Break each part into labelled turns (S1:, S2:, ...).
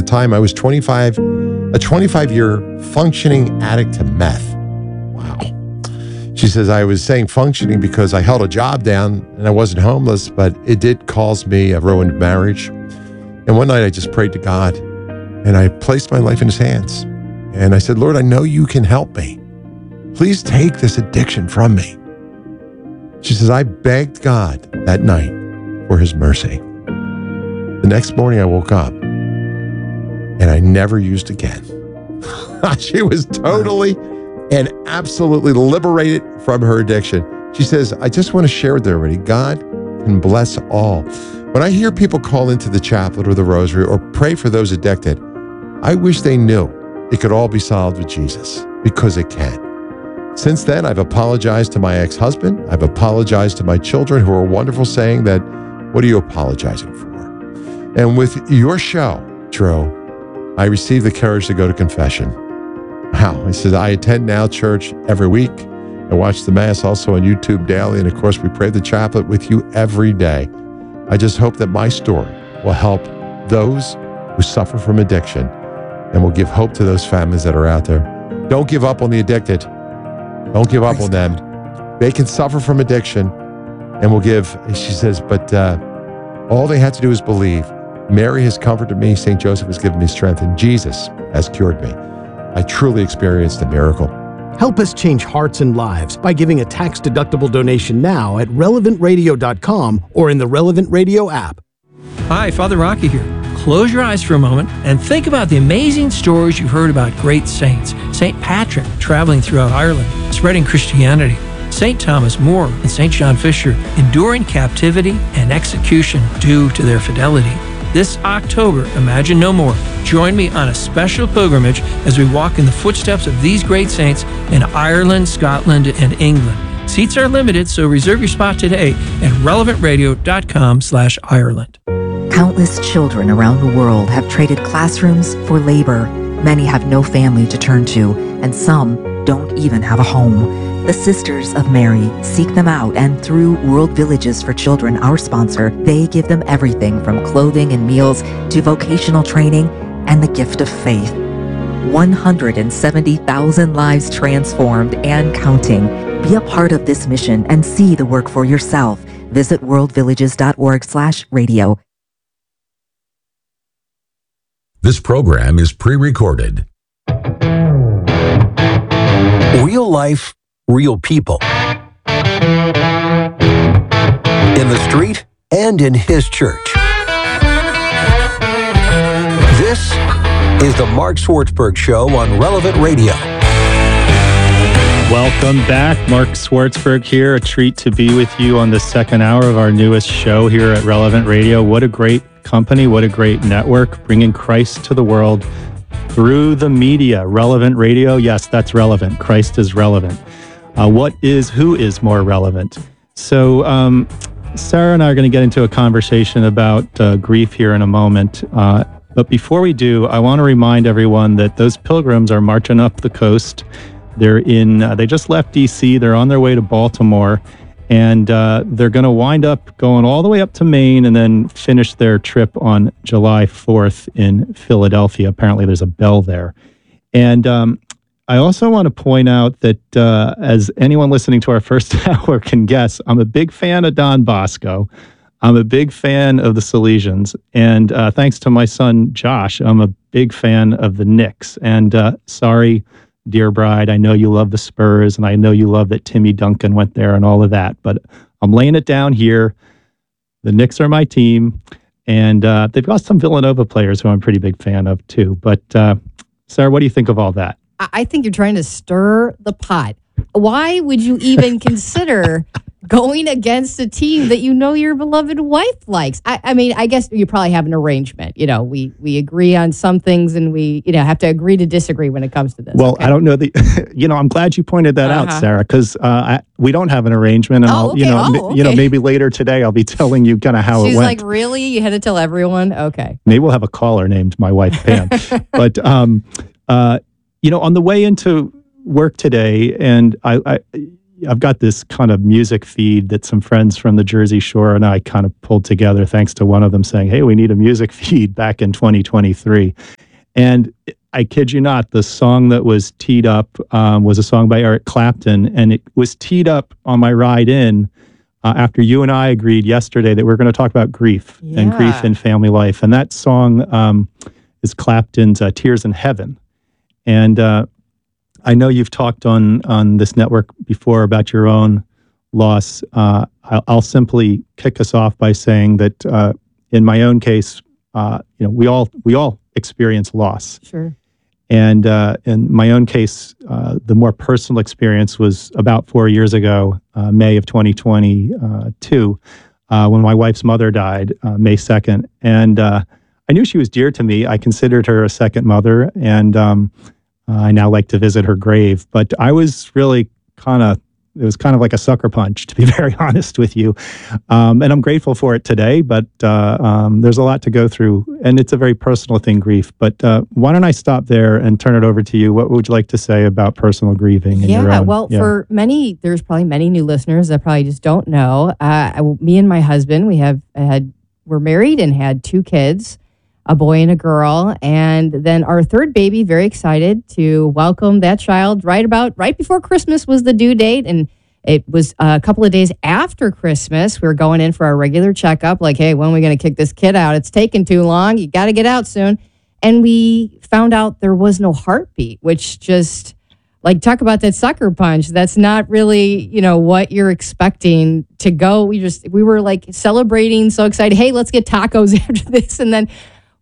S1: time, I was a 25-year functioning addict to meth. Wow. She says, I was saying functioning because I held a job down and I wasn't homeless, but it did cause me a ruined marriage. And one night I just prayed to God and I placed my life in his hands. And I said, Lord, I know you can help me. Please take this addiction from me. She says, I begged God that night for his mercy. The next morning I woke up and I never used again. She was totally and absolutely liberated from her addiction. She says, I just want to share with everybody, God can bless all. When I hear people call into the chaplet or the rosary or pray for those addicted, I wish they knew it could all be solved with Jesus, because it can. Since then, I've apologized to my ex-husband. I've apologized to my children, who are wonderful, saying that, what are you apologizing for? And with your show, Drew, I received the courage to go to confession. Wow. I said, I attend now church every week. I watch the Mass also on YouTube daily. And of course, we pray the chaplet with you every day. I just hope that my story will help those who suffer from addiction and will give hope to those families that are out there. Don't give up on the addicted. Don't give up on them. They can suffer from addiction and will give, she says, but all they had to do is believe. Mary has comforted me. St. Joseph has given me strength, and Jesus has cured me. I truly experienced a miracle.
S2: Help us change hearts and lives by giving a tax-deductible donation now at relevantradio.com or in the Relevant Radio app.
S3: Hi, Father Rocky here. Close your eyes for a moment and think about the amazing stories you've heard about great saints. St. Patrick traveling throughout Ireland, spreading Christianity. St. Thomas More and St. John Fisher enduring captivity and execution due to their fidelity. This October, Imagine No More. Join me on a special pilgrimage as we walk in the footsteps of these great saints in Ireland, Scotland, and England. Seats are limited, so reserve your spot today at relevantradio.com/Ireland.
S4: Countless children around the world have traded classrooms for labor. Many have no family to turn to, and some don't even have a home. The Sisters of Mary seek them out, and through World Villages for Children, our sponsor, they give them everything from clothing and meals to vocational training and the gift of faith. 170,000 lives transformed and counting. Be a part of this mission and see the work for yourself. Visit worldvillages.org/radio.
S5: This program is pre-recorded.
S6: Real life, real people. In the street and in his church. This is the Mark Swartzberg Show on Relevant Radio.
S7: Welcome back. Mark Swartzberg here. A treat to be with you on the second hour of our newest show here at Relevant Radio. What a great company. What a great network, bringing Christ to the world through the media. Relevant Radio. Yes, that's relevant. Christ is relevant. Who is more relevant? So Sarah and I are going to get into a conversation about grief here in a moment. But before we do, I want to remind everyone that those pilgrims are marching up the coast. They're they just left D.C. They're on their way to Baltimore, and they're going to wind up going all the way up to Maine and then finish their trip on July 4th in Philadelphia. Apparently there's a bell there. And I also want to point out that, as anyone listening to our first hour can guess, I'm a big fan of Don Bosco. I'm a big fan of the Salesians. And thanks to my son, Josh, I'm a big fan of the Knicks. And sorry, dear bride, I know you love the Spurs, and I know you love that Timmy Duncan went there and all of that. But I'm laying it down here. The Knicks are my team. And they've got some Villanova players who I'm a pretty big fan of, too. But Sarah, what do you think of all that?
S8: I think you're trying to stir the pot. Why would you even consider going against a team that you know your beloved wife likes? I mean, I guess you probably have an arrangement. You know, we agree on some things, and we have to agree to disagree when it comes to this.
S7: Well,
S8: okay?
S7: I don't know I'm glad you pointed that out, Sarah, because we don't have an arrangement, and maybe later today I'll be telling you kind of how
S8: She's
S7: it went.
S8: She's like, really? You had to tell everyone? Okay.
S7: Maybe we'll have a caller named my wife Pam. But on the way into work today, and I've got this kind of music feed that some friends from the Jersey Shore and I kind of pulled together, thanks to one of them saying, hey, we need a music feed back in 2023. And I kid you not, the song that was teed up was a song by Eric Clapton, and it was teed up on my ride in after you and I agreed yesterday that we're going to talk about grief and grief in family life. And that song is Clapton's Tears in Heaven. And I know you've talked on this network before about your own loss. I'll simply kick us off by saying that in my own case, we all experience loss.
S8: Sure.
S7: And in my own case, the more personal experience was about 4 years ago, May of 2022, when my wife's mother died, May 2nd. And I knew she was dear to me. I considered her a second mother, and I now like to visit her grave. But I was really it was kind of like a sucker punch, to be very honest with you. And I'm grateful for it today, but there's a lot to go through, and it's a very personal thing, grief. But why don't I stop there and turn it over to you? What would you like to say about personal grieving?
S8: For many, there's probably many new listeners that probably just don't know. Me and my husband, we're married and had 2 kids, a boy and a girl. And then our third baby, very excited to welcome that child right before Christmas was the due date. And it was a couple of days after Christmas. We were going in for our regular checkup, like, hey, when are we going to kick this kid out? It's taking too long. You got to get out soon. And we found out there was no heartbeat, which just, like, talk about that sucker punch. That's not really, what you're expecting to go. We were like celebrating, so excited. Hey, let's get tacos after this. And then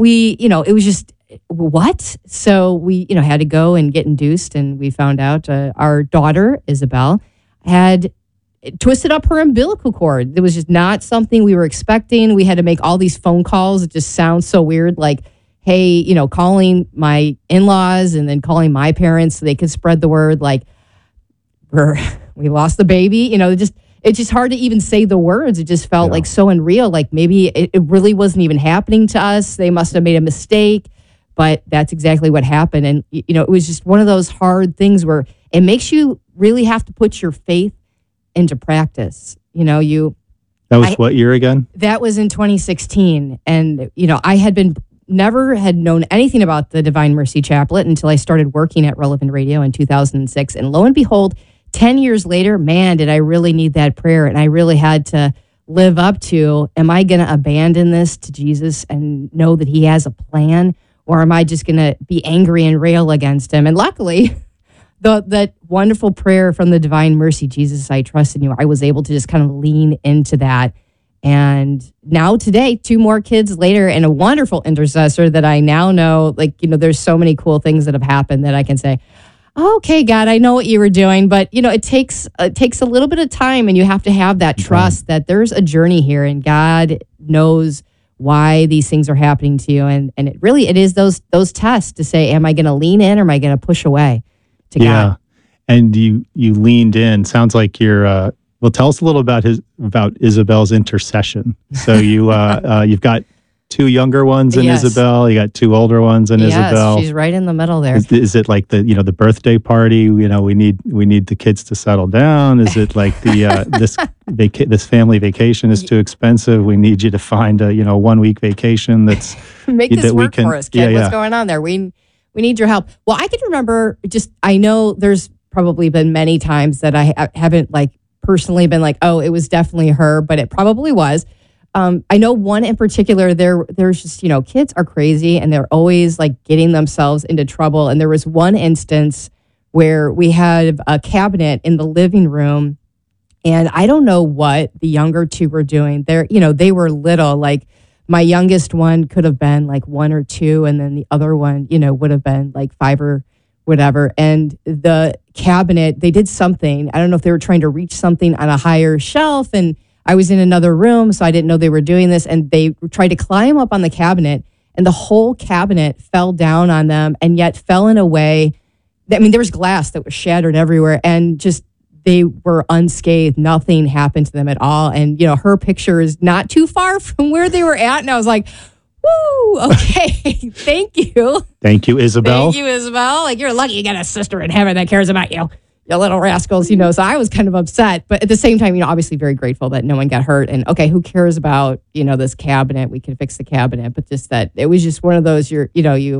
S8: it was just, what? So we, had to go and get induced, and we found out our daughter, Isabel, had twisted up her umbilical cord. It was just not something we were expecting. We had to make all these phone calls. It just sounds so weird, like, hey, calling my in-laws and then calling my parents so they could spread the word, like, we lost the baby. It's just hard to even say the words. It just felt like so unreal. Like maybe it really wasn't even happening to us. They must have made a mistake, but that's exactly what happened. And, it was just one of those hard things where it makes you really have to put your faith into practice. That
S7: was what year again?
S8: That was in 2016. And, I never had known anything about the Divine Mercy Chaplet until I started working at Relevant Radio in 2006. And lo and behold, 10 years later, man, did I really need that prayer. And I really had to live up to, am I going to abandon this to Jesus and know that he has a plan? Or am I just going to be angry and rail against him? And luckily, that wonderful prayer from the Divine Mercy, Jesus, I trust in you, I was able to just kind of lean into that. And now today, 2 more kids later, and a wonderful intercessor that I now know, there's so many cool things that have happened that I can say, okay, God, I know what you were doing, but it takes a little bit of time, and you have to have that trust that there's a journey here, and God knows why these things are happening to you, and it is those tests to say, am I going to lean in or am I going to push away to God?
S7: Yeah, and you leaned in. Sounds like you're. Well, tell us a little about Isabel's intercession. So you've got 2 younger ones in Isabel. You got 2 older ones in Isabel.
S8: She's right in the middle there.
S7: Is it like the birthday party? We need the kids to settle down. Is it like this family vacation is too expensive? We need you to find a 1 week vacation that's
S8: make this work for us, kid. What's going on there? We need your help. Well, I can remember. I know there's probably been many times that I haven't personally been like, oh, it was definitely her, but it probably was. I know one in particular, there's just, kids are crazy and they're always getting themselves into trouble. And there was one instance where we had a cabinet in the living room, and I don't know what the younger 2 were doing. They were little, my youngest one could have been 1 or 2, and then the other one, would have been 5 or whatever. And the cabinet, they did something. I don't know if they were trying to reach something on a higher shelf, and I was in another room, so I didn't know they were doing this, and they tried to climb up on the cabinet, and the whole cabinet fell down on them, and yet fell in a way that, there was glass that was shattered everywhere, and just they were unscathed. Nothing happened to them at all. And, her picture is not too far from where they were at, and I was like, woo, okay, thank you.
S7: Thank you, Isabel.
S8: Thank you, Isabel. You're lucky you got a sister in heaven that cares about you. You little rascals, So I was kind of upset, but at the same time, obviously very grateful that no one got hurt. And okay, who cares about, this cabinet? We can fix the cabinet, but just that it was just one of those,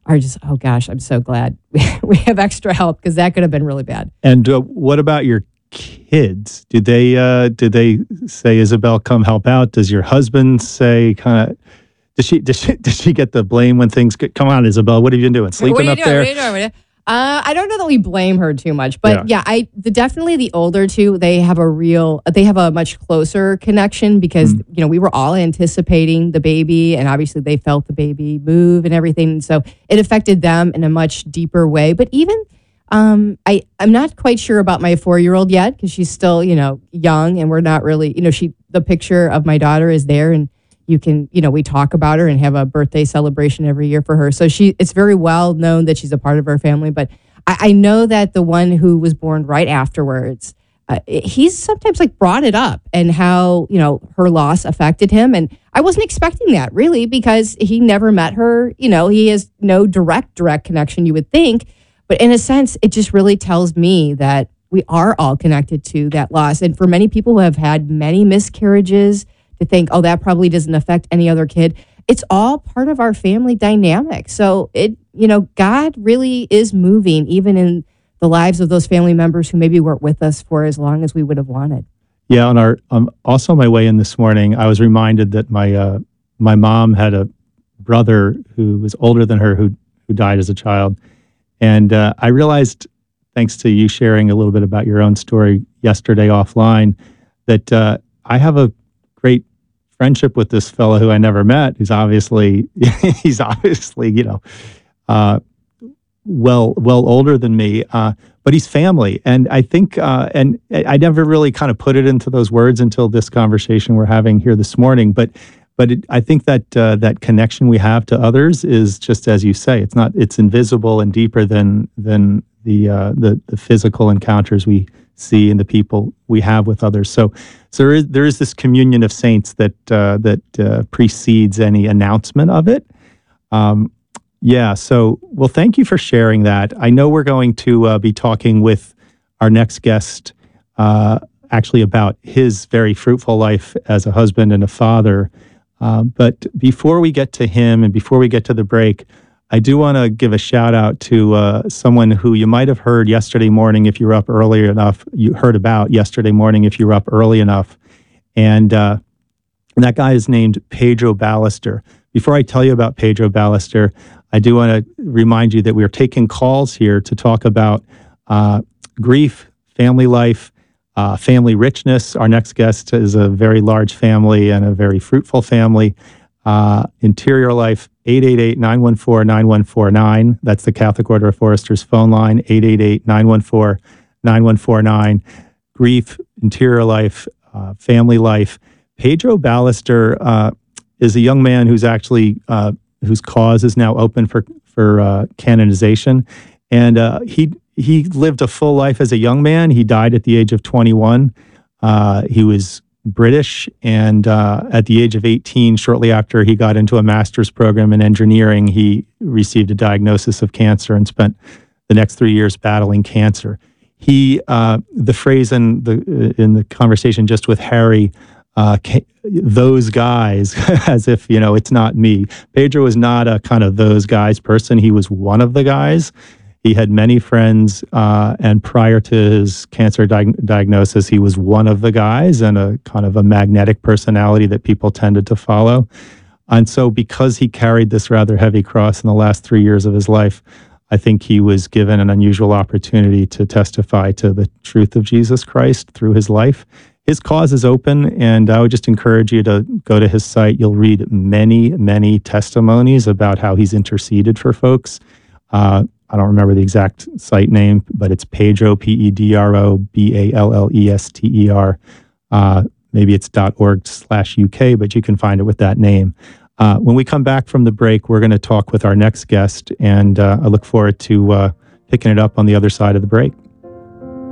S8: are just, oh gosh, I'm so glad we have extra help because that could have been really bad.
S7: And what about your kids? Did they say, Isabel, come help out? Does your husband say kind of? Does she get the blame when things get? Come on, Isabel, what have you been doing? Sleeping up there?
S8: What are you doing? I don't know that we blame her too much, but definitely the older two, they have a much closer connection because we were all anticipating the baby, and obviously they felt the baby move and everything, so it affected them in a much deeper way. But even I'm not quite sure about my 4-year-old yet because she's still young, and we're not really the picture of my daughter is there, and you can, we talk about her and have a birthday celebration every year for her. So it's very well known that she's a part of our family. But I know that the one who was born right afterwards, he's sometimes brought it up and how, her loss affected him. And I wasn't expecting that really because he never met her. He has no direct connection, you would think. But in a sense, it just really tells me that we are all connected to that loss. And for many people who have had many miscarriages, to think, oh, that probably doesn't affect any other kid. It's all part of our family dynamic. So God really is moving even in the lives of those family members who maybe weren't with us for as long as we would have wanted.
S7: Yeah, also on my way in this morning, I was reminded that my mom had a brother who was older than her who died as a child. And I realized, thanks to you sharing a little bit about your own story yesterday offline, that I have a great friendship with this fellow who I never met. He's obviously well older than me, but he's family. And I think, and I never really kind of put it into those words until this conversation we're having here this morning. But I think that that connection we have to others is just as you say. It's invisible and deeper than the physical encounters we see and the people we have with others. So there is this communion of saints that precedes any announcement of it. So thank you for sharing that. I know we're going to be talking with our next guest actually about his very fruitful life as a husband and a father. But before we get to him and before we get to the break, I do want to give a shout out to someone who you might have heard yesterday morning if you were up early enough. You heard about yesterday morning if you were up early enough. And that guy is named Pedro Ballester. Before I tell you about Pedro Ballester, I do want to remind you that we are taking calls here to talk about grief, family life, family richness. Our next guest is a very large family and a very fruitful family. Interior life, 888-914-9149. That's the Catholic Order of Foresters phone line, 888-914-9149. Grief, interior life, family life. Pedro Ballester is a young man who's actually whose cause is now open for canonization, and he lived a full life as a young man. He died at the age of 21. He was British, and at the age of 18, shortly after he got into a master's program in engineering, he received a diagnosis of cancer and spent the next 3 years battling cancer. He, the phrase in the conversation just with Harry, those guys, as if, it's not me. Pedro was not a kind of those guys person. He was one of the guys. He had many friends, and prior to his cancer diagnosis, he was one of the guys and a kind of a magnetic personality that people tended to follow. And so because he carried this rather heavy cross in the last 3 years of his life, I think he was given an unusual opportunity to testify to the truth of Jesus Christ through his life. His cause is open, and I would just encourage you to go to his site. You'll read many, many testimonies about how he's interceded for folks. I don't remember the exact site name, but it's Pedro, Pedro Ballester. Maybe it's .org/UK, but you can find it with that name. When we come back from the break, we're going to talk with our next guest, and I look forward to picking it up on the other side of the break.